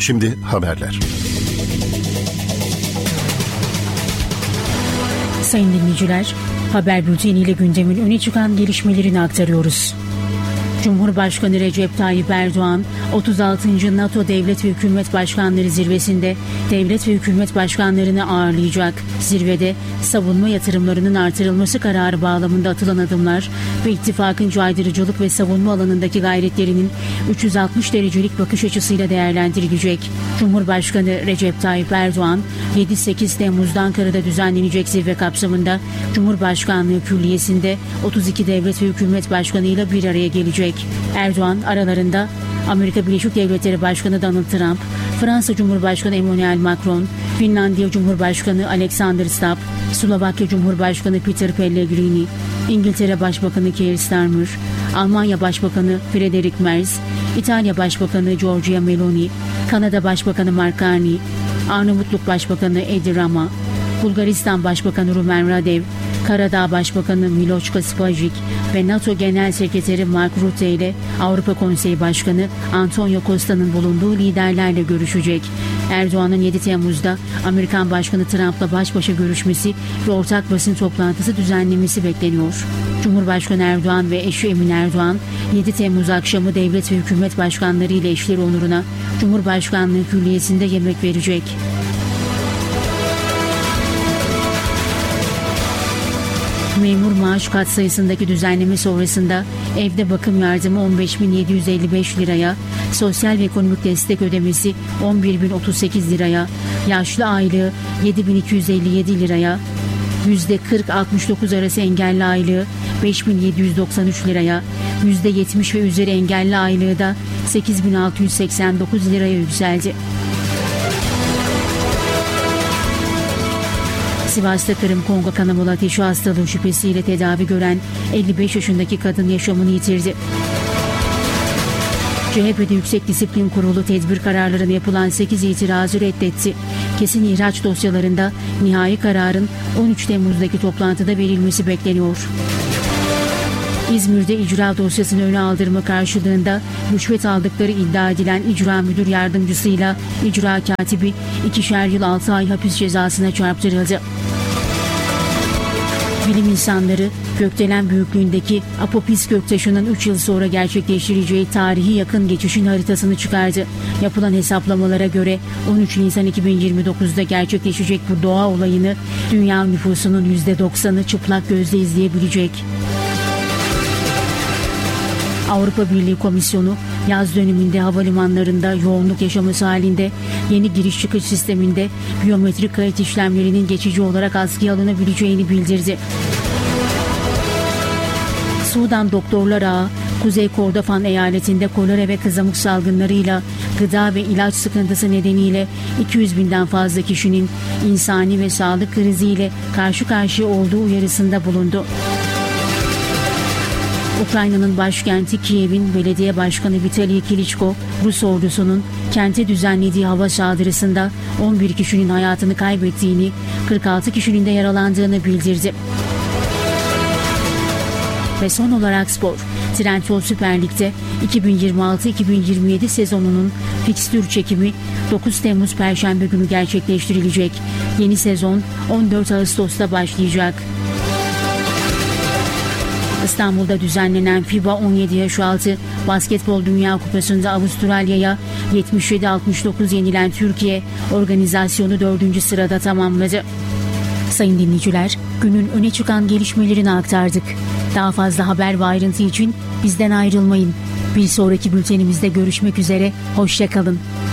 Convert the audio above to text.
Şimdi haberler. Sayın dinleyiciler, haber bülteniyle gündemin öne çıkan gelişmelerini aktarıyoruz. Cumhurbaşkanı Recep Tayyip Erdoğan, 36. NATO Devlet ve Hükümet Başkanları Zirvesi'nde devlet ve hükümet başkanlarını ağırlayacak. Zirvede savunma yatırımlarının artırılması kararı bağlamında atılan adımlar ve ittifakın caydırıcılık ve savunma alanındaki gayretlerinin 360 derecelik bakış açısıyla değerlendirilecek. Cumhurbaşkanı Recep Tayyip Erdoğan, 7-8 Temmuz'da Ankara'da düzenlenecek zirve kapsamında Cumhurbaşkanlığı Külliyesi'nde 32 devlet ve hükümet başkanıyla bir araya gelecek. Erdoğan aralarında Amerika Birleşik Devletleri Başkanı Donald Trump, Fransa Cumhurbaşkanı Emmanuel Macron, Finlandiya Cumhurbaşkanı Alexander Stubb, Slovakya Cumhurbaşkanı Peter Pellegrini, İngiltere Başbakanı Keir Starmer, Almanya Başbakanı Friedrich Merz, İtalya Başbakanı Giorgia Meloni, Kanada Başbakanı Mark Carney, Arnavutluk Başbakanı Edi Rama, Bulgaristan Başbakanı Rumen Radev, Karadağ Başbakanı Miloš Spajic ve NATO Genel Sekreteri Mark Rutte ile Avrupa Konseyi Başkanı Antonio Costa'nın bulunduğu liderlerle görüşecek. Erdoğan'ın 7 Temmuz'da Amerikan Başkanı Trump'la baş başa görüşmesi ve ortak basın toplantısı düzenlemesi bekleniyor. Cumhurbaşkanı Erdoğan ve eşi Emine Erdoğan, 7 Temmuz akşamı devlet ve hükümet başkanları ile eşleri onuruna Cumhurbaşkanlığı Külliyesi'nde yemek verecek. Memur maaş katsayısındaki düzenleme sonrasında evde bakım yardımı 15.755 liraya, sosyal ve ekonomik destek ödemesi 11.038 liraya, yaşlı aylığı 7.257 liraya, %40-69 arası engelli aylığı 5.793 liraya, %70 ve üzeri engelli aylığı da 8.689 liraya yükseldi. Sivas'ta Kırım-Kongo kanamalı ateşi hastalığı şüphesiyle tedavi gören 55 yaşındaki kadın yaşamını yitirdi. CHP'de Yüksek Disiplin Kurulu tedbir kararlarına yapılan 8 itirazı reddetti. Kesin ihraç dosyalarında nihai kararın 13 Temmuz'daki toplantıda verilmesi bekleniyor. İzmir'de icra dosyasını öne aldırma karşılığında rüşvet aldıkları iddia edilen icra müdür yardımcısıyla icra katibi 2'şer yıl 6 ay hapis cezasına çarptırıldı. Bilim insanları gökdelen büyüklüğündeki Apopis göktaşının 3 yıl sonra gerçekleştireceği tarihi yakın geçişin haritasını çıkardı. Yapılan hesaplamalara göre 13 Nisan 2029'da gerçekleşecek bu doğa olayını dünya nüfusunun %90'ı çıplak gözle izleyebilecek. Avrupa Birliği Komisyonu yaz döneminde havalimanlarında yoğunluk yaşaması halinde yeni giriş çıkış sisteminde biyometrik kayıt işlemlerinin geçici olarak askıya alınabileceğini bildirdi. Sudan Doktorlar Ağı, Kuzey Kordofan eyaletinde kolera ve kızamık salgınlarıyla gıda ve ilaç sıkıntısı nedeniyle 200 binden fazla kişinin insani ve sağlık kriziyle karşı karşıya olduğu uyarısında bulundu. Ukrayna'nın başkenti Kiev'in belediye başkanı Vitaliy Klitschko, Rus ordusunun kente düzenlediği hava saldırısında 11 kişinin hayatını kaybettiğini, 46 kişinin de yaralandığını bildirdi. Ve son olarak spor. Trendyol Süper Lig'de 2026-2027 sezonunun fikstür çekimi 9 Temmuz Perşembe günü gerçekleştirilecek. Yeni sezon 14 Ağustos'ta başlayacak. İstanbul'da düzenlenen FIBA 17 yaş altı Basketbol Dünya Kupası'nda Avustralya'ya 77-69 yenilen Türkiye organizasyonu 4. sırada tamamladı. Sayın dinleyiciler, günün öne çıkan gelişmelerini aktardık. Daha fazla haber ve ayrıntı için bizden ayrılmayın. Bir sonraki bültenimizde görüşmek üzere, hoşça kalın.